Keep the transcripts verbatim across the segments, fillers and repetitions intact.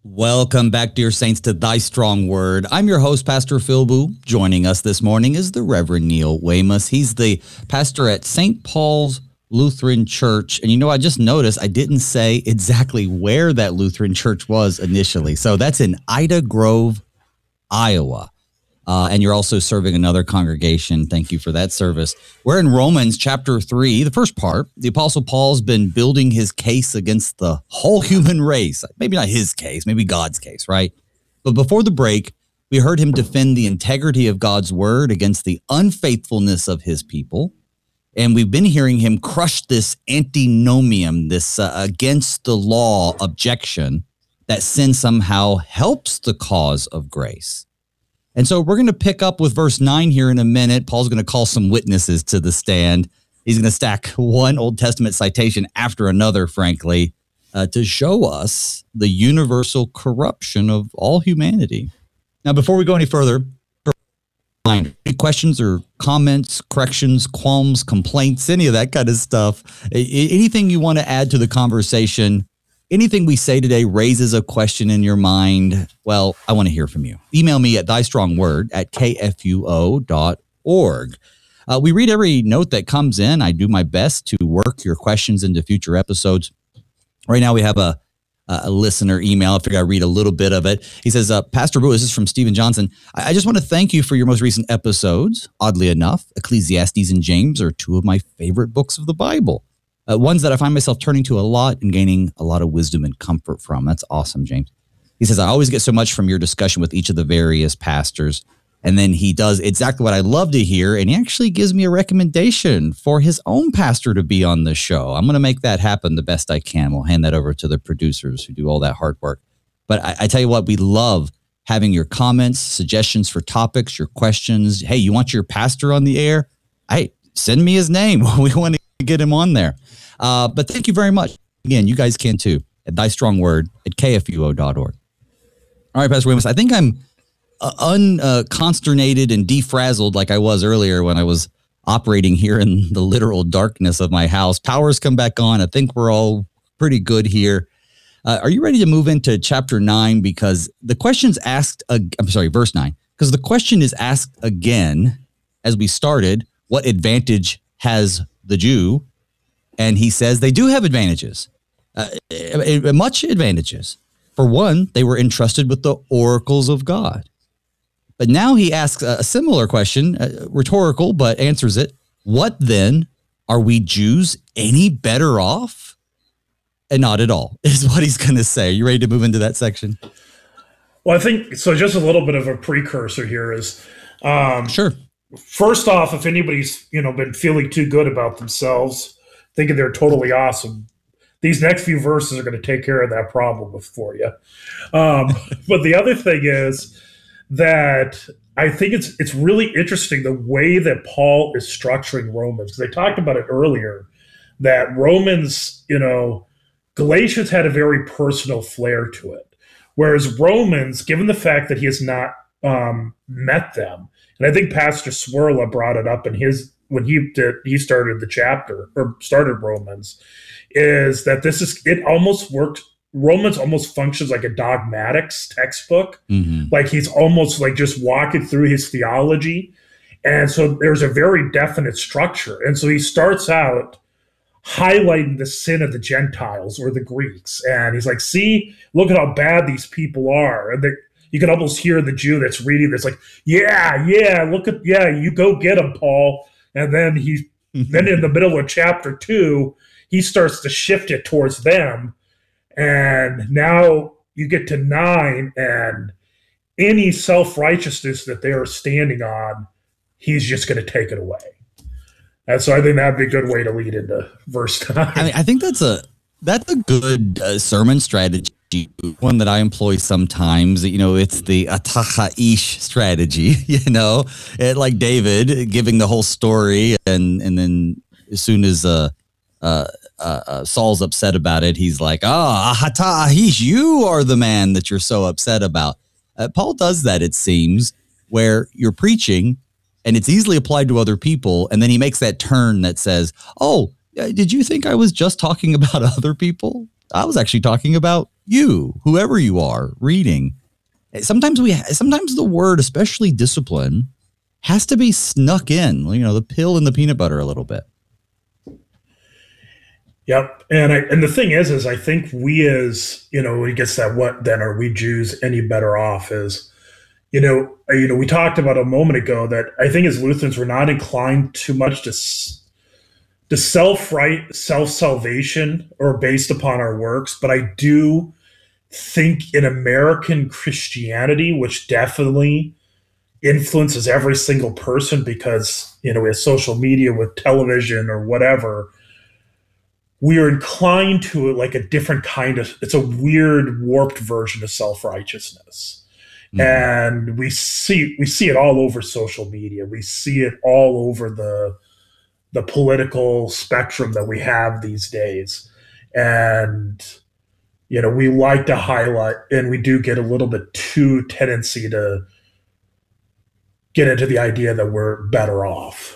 Welcome back, dear saints, to Thy Strong Word. I'm your host, Pastor Phil Boo. Joining us this morning is the Reverend Neil Weymouth. He's the pastor at Saint Paul's Lutheran Church. And you know, I just noticed I didn't say exactly where that Lutheran church was initially. So that's in Ida Grove, Iowa. Uh, and you're also serving another congregation. Thank you for that service. We're in Romans chapter three, the first part. The Apostle Paul's been building his case against the whole human race. Maybe not his case, maybe God's case, right? But before the break, we heard him defend the integrity of God's word against the unfaithfulness of his people. And we've been hearing him crush this antinomian, this uh, against the law objection that sin somehow helps the cause of grace. And so we're going to pick up with verse nine here in a minute. Paul's going to call some witnesses to the stand. He's going to stack one Old Testament citation after another, frankly, uh, to show us the universal corruption of all humanity. Now, before we go any further, any questions or comments, corrections, qualms, complaints, any of that kind of stuff, anything you want to add to the conversation, anything we say today raises a question in your mind, well, I want to hear from you. Email me at thystrongword at k f u o dot org. Uh, we read every note that comes in. I do my best to work your questions into future episodes. Right now we have a, a listener email. I figure I'll read a little bit of it. He says, uh, Pastor Boo, this is from Stephen Johnson. I, I just want to thank you for your most recent episodes. Oddly enough, Ecclesiastes and James are two of my favorite books of the Bible. Uh, ones that I find myself turning to a lot and gaining a lot of wisdom and comfort from. That's awesome, James. He says, I always get so much from your discussion with each of the various pastors. And then he does exactly what I love to hear. And he actually gives me a recommendation for his own pastor to be on the show. I'm going to make that happen the best I can. We'll hand that over to the producers who do all that hard work. But I, I tell you what, we love having your comments, suggestions for topics, your questions. Hey, you want your pastor on the air? Hey, send me his name. We want to get him on there. Uh, but thank you very much. Again, you guys can too, at Thy Strong Word at k f u o dot org. All right, Pastor Weymouth, I think I'm uh, unconsternated uh, and defrazzled like I was earlier when I was operating here in the literal darkness of my house. Power's come back on. I think we're all pretty good here. Uh, are you ready to move into chapter nine? Because the question's asked, uh, I'm sorry, verse nine, because the question is asked again as we started, what advantage has the Jew? And he says they do have advantages, uh, much advantages. For one, they were entrusted with the oracles of God. But now he asks a similar question, uh, rhetorical, but answers it. What then? Are we Jews any better off? And not at all, is what he's going to say. Are you ready to move into that section? Well, I think, so just a little bit of a precursor here is... Um, sure. First off, if anybody's, you know, been feeling too good about themselves, thinking they're totally awesome, these next few verses are going to take care of that problem for you. Um, but the other thing is that I think it's it's really interesting the way that Paul is structuring Romans, because I talked about it earlier, that Romans, you know, Galatians had a very personal flair to it, whereas Romans, given the fact that he has not um, met them, and I think Pastor Swirla brought it up in his when he did he started the chapter or started Romans, is that this is it almost worked. Romans almost functions like a dogmatics textbook, mm-hmm. like he's almost like just walking through his theology, and so there's a very definite structure. And so he starts out highlighting the sin of the Gentiles or the Greeks, and he's like, "See, look at how bad these people are," and they. You can almost hear the Jew that's reading this, like, yeah, yeah, look at, yeah, you go get him, Paul. And then he, then in the middle of chapter two, he starts to shift it towards them. And now you get to nine, and any self-righteousness that they are standing on, he's just going to take it away. And so I think that'd be a good way to lead into verse nine. I mean, I think that's a, that's a good uh, sermon strategy. One that I employ sometimes. You know, it's the atachaish strategy, you know, it, like David giving the whole story. And, and then as soon as uh, uh, uh, Saul's upset about it, he's like, ah, oh, atachaish, you are the man that you're so upset about. Uh, Paul does that, it seems, where you're preaching and it's easily applied to other people. And then he makes that turn that says, oh, did you think I was just talking about other people? I was actually talking about you, whoever you are reading, sometimes we, sometimes the word, especially discipline, has to be snuck in, you know, the pill and the peanut butter a little bit. Yep. And I, and the thing is, is I think we as, you know, it gets that, what then are we Jews any better off is, you know, you know, we talked about a moment ago that I think as Lutherans, we're not inclined too much to to self-right, self-salvation or based upon our works. But I do think in American Christianity, which definitely influences every single person because, you know, we have social media with television or whatever, we are inclined to like a different kind of, it's a weird warped version of self-righteousness. Mm-hmm. And we see, we see it all over social media. We see it all over the, the political spectrum that we have these days. And, you know, we like to highlight, and we do get a little bit too tendency to get into the idea that we're better off.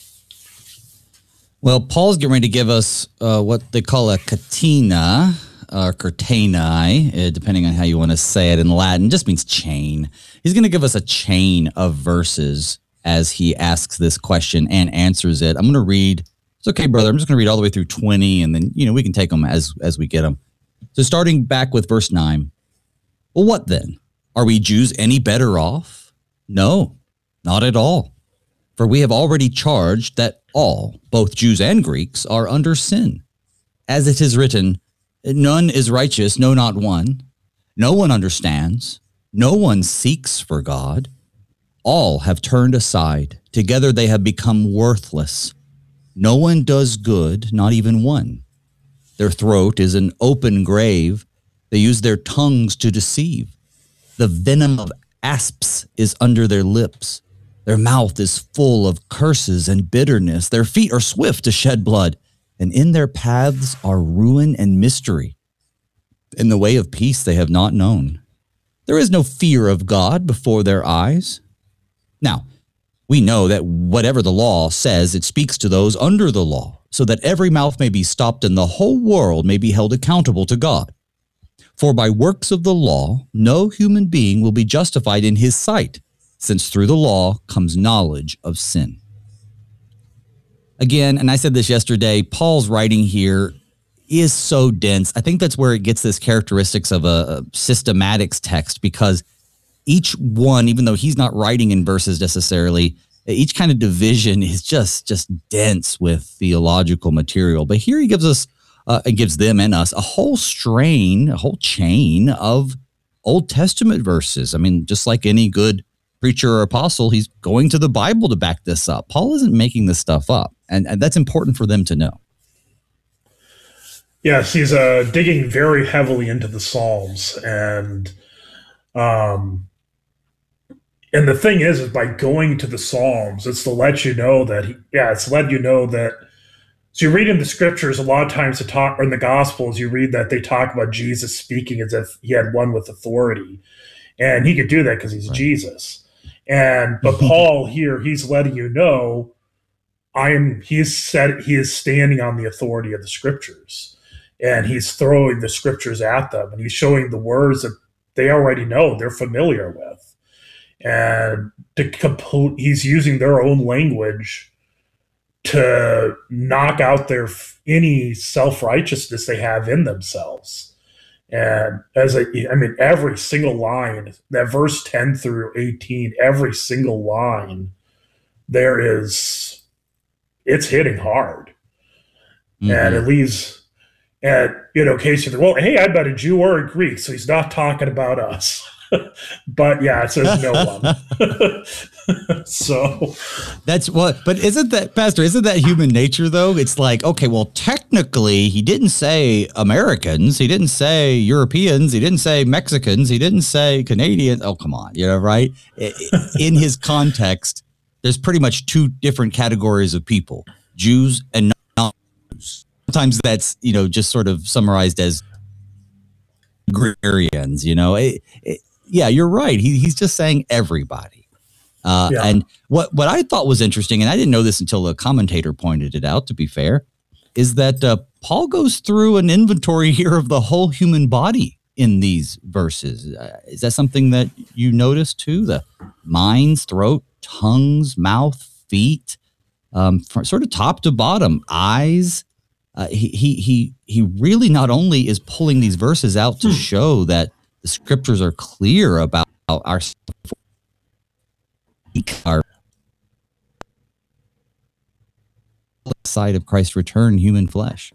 Well, Paul's getting ready to give us uh, what they call a catena, or catena, uh, depending on how you want to say it in Latin. It just means chain. He's going to give us a chain of verses as he asks this question and answers it. I'm going to read. It's okay, brother. I'm just going to read all the way through twenty, and then, you know, we can take them as, as we get them. So starting back with verse nine. Well, what then? Are we Jews any better off? No, not at all. For we have already charged that all, both Jews and Greeks, are under sin. As it is written, none is righteous, no, not one. No one understands. No one seeks for God. All have turned aside. Together they have become worthless. No one does good, not even one. Their throat is an open grave. They use their tongues to deceive. The venom of asps is under their lips. Their mouth is full of curses and bitterness. Their feet are swift to shed blood, and in their paths are ruin and mystery. In the way of peace they have not known. There is no fear of God before their eyes. Now, we know that whatever the law says, it speaks to those under the law, so that every mouth may be stopped and the whole world may be held accountable to God. For by works of the law, no human being will be justified in his sight, since through the law comes knowledge of sin. Again, and I said this yesterday, Paul's writing here is so dense. I think that's where it gets this characteristics of a, a systematics text, because each one, even though he's not writing in verses necessarily, each kind of division is just, just dense with theological material. But here he gives us, uh, it gives them and us a whole strain, a whole chain of Old Testament verses. I mean, just like any good preacher or apostle, he's going to the Bible to back this up. Paul isn't making this stuff up, and, and that's important for them to know. Yes, he's uh, digging very heavily into the Psalms, and um, and the thing is, is by going to the Psalms, it's to let you know that, he, yeah, it's to let you know that. So you read in the scriptures a lot of times to talk, or in the Gospels, you read that they talk about Jesus speaking as if he had one with authority, and he could do that because he's right. Jesus. And but Paul here, he's letting you know, I am. He's said he is standing on the authority of the scriptures, and he's throwing the scriptures at them, and he's showing the words that they already know, they're familiar with, and to complete, he's using their own language to knock out their any self-righteousness they have in themselves. And as I, I mean, every single line, that verse ten through eighteen, every single line there is, it's hitting hard. Mm-hmm. And it leaves, and, you know, Casey, well, hey, I bet a Jew or a Greek, so he's not talking about us. But yeah, it says no one. So that's what, but isn't that, Pastor, isn't that human nature though? It's like, okay, well, technically he didn't say Americans. He didn't say Europeans. He didn't say Mexicans. He didn't say Canadians. Oh, come on. You know, right. In his context, there's pretty much two different categories of people, Jews and non-Jews. Sometimes that's, you know, just sort of summarized as agrarians, you know, it, it, yeah, you're right. He, he's just saying everybody. Uh, yeah. And what, what I thought was interesting, and I didn't know this until a commentator pointed it out, to be fair, is that uh, Paul goes through an inventory here of the whole human body. in these verses. Uh, is that something that you notice too? The minds, throat, tongues, mouth, feet, um, from sort of top to bottom, eyes. Uh, he he he he really not only is pulling these verses out to show that the scriptures are clear about our our side of Christ's return, human flesh.